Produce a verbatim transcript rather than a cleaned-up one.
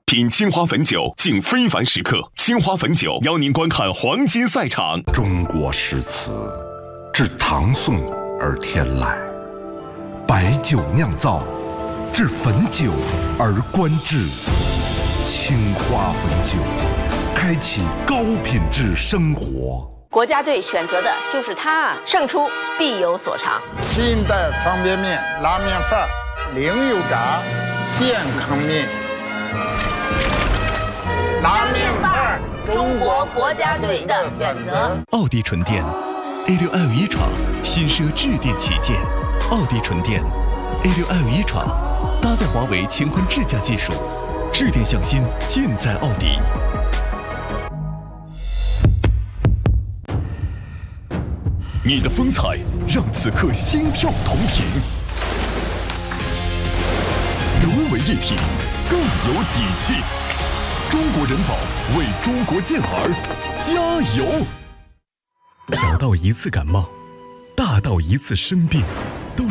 品清华汾酒，敬非凡时刻。清华汾酒邀您观看黄金赛场。 中国诗词自唐宋而天来，白酒酿造，至汾酒而观致。清华汾酒，开启高品质生活。 国家队选择的就是它，胜出必有所长。 新一代方便面、拉面范儿、零油炸、健康面。拉面范儿， 中国国家队的选择。 奥迪纯电 A 六 L 一 厂新奢致电旗舰，奥迪纯电 A 六 L 一 厂搭载华为乾坤智驾技术，致电向心尽在奥迪。你的风采让此刻心跳同频，融为一体，更有底气。中国人保为中国健儿加油！小到一次感冒，大到一次生病，